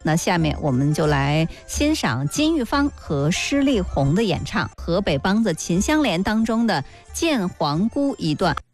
那下面我们就来欣赏金玉芳和施丽红的演唱，河北梆子秦香莲当中的《见皇姑》一段。